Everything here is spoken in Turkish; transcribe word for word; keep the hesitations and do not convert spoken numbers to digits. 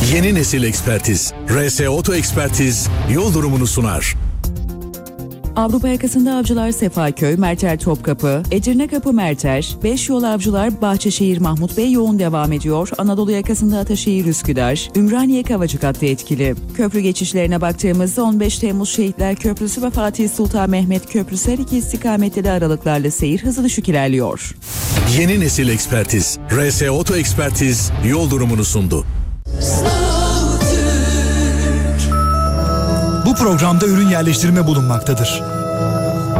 Yeni nesil ekspertiz. R S Oto Ekspertiz yol durumunu sunar. Avrupa yakasında Avcılar Sefaköy, Merter Topkapı, Edirnekapı Merter, beş yol Avcılar Bahçeşehir Mahmut Bey yoğun devam ediyor. Anadolu yakasında Ataşehir Üsküdar, Ümraniye Kavacık hattı etkili. Köprü geçişlerine baktığımızda on beş Temmuz Şehitler Köprüsü ve Fatih Sultan Mehmet Köprüsü her iki istikamette de aralıklarla seyir hızı düşük ilerliyor. Yeni nesil ekspertiz. R S Oto Ekspertiz yol durumunu sundu. Bu programda ürün yerleştirme bulunmaktadır.